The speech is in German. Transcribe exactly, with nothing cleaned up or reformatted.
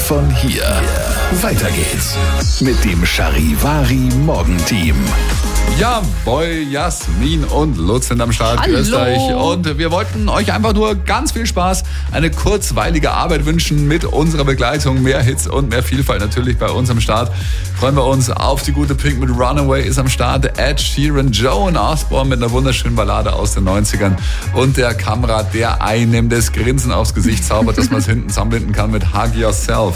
von hier. Weiter geht's mit dem Charivari Morgenteam. Jawohl, Jasmin und Lutz sind am Start. Hallo. Grüßt euch. Und wir wollten euch einfach nur ganz viel Spaß, eine kurzweilige Arbeit wünschen mit unserer Begleitung. Mehr Hits und mehr Vielfalt natürlich bei uns am Start. Freuen wir uns auf die gute Pink mit Runaway ist am Start. Ed Sheeran, Joan Osborne mit einer wunderschönen Ballade aus den neunzigern. Und der Kamerad, der einem das Grinsen aufs Gesicht zaubert, dass man es hinten zusammenbinden kann mit Hug Yourself.